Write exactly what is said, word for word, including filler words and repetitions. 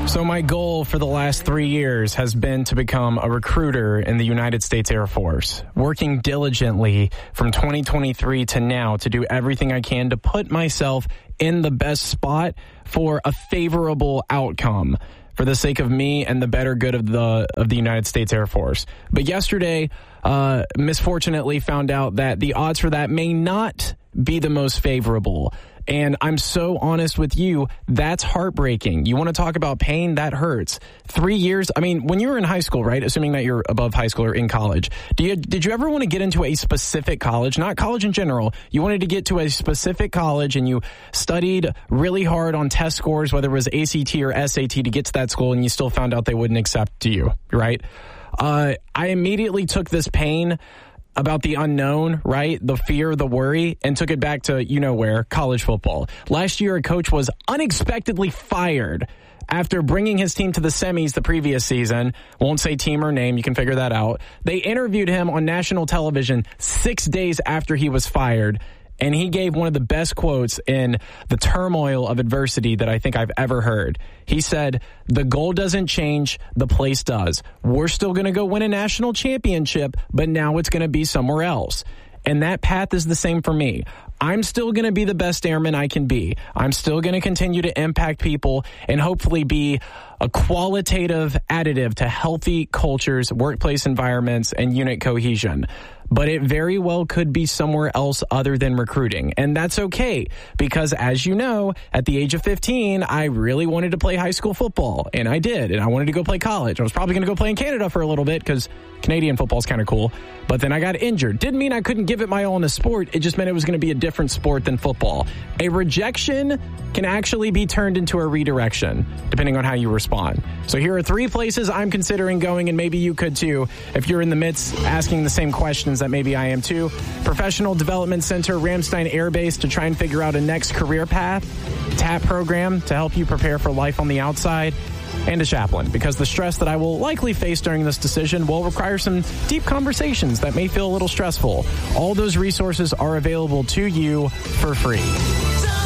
So my goal for the last three years has been to become a recruiter in the United States Air Force, working diligently from twenty twenty-three to now to do everything I can to put myself in the best spot for a favorable outcome for the sake of me and the better good of the of the United States Air Force. But yesterday, uh, misfortunately found out that the odds for that may not be the most favorable. And I'm so honest with you, that's heartbreaking. You want to talk about pain? That hurts. Three years. I mean, when you were in high school, right? Assuming that you're above high school or in college, do you, did you ever want to get into a specific college? Not college in general. You wanted to get to a specific college and you studied really hard on test scores, whether it was A C T or S A T, to get to that school, and you still found out they wouldn't accept you, right? Uh, I immediately took this pain about the unknown, right? The fear, the worry, and took it back to, you know where, college football. Last year, a coach was unexpectedly fired after bringing his team to the semis the previous season. Won't say team or name. You can figure that out. They interviewed him on national television six days after he was fired, and he gave one of the best quotes in the turmoil of adversity that I think I've ever heard. He said, "The goal doesn't change, the place does. We're still going to go win a national championship, but now it's going to be somewhere else." And that path is the same for me. I'm still going to be the best airman I can be. I'm still going to continue to impact people and hopefully be a qualitative additive to healthy cultures, workplace environments, and unit cohesion. But it very well could be somewhere else other than recruiting. And that's okay, because as you know, at the age of fifteen, I really wanted to play high school football, and I did. And I wanted to go play college. I was probably going to go play in Canada for a little bit because Canadian football is kind of cool. But then I got injured. Didn't mean I couldn't give it my all in a sport. It just meant it was going to be a different sport than football. A rejection can actually be turned into a redirection, depending on how you respond. So here are three places I'm considering going, and maybe you could too, if you're in the midst asking the same questions that maybe I am too. Professional Development Center, Ramstein Air Base, to try and figure out a next career path. T A P program to help you prepare for life on the outside. And a chaplain, because the stress that I will likely face during this decision will require some deep conversations that may feel a little stressful. All those resources are available to you for free.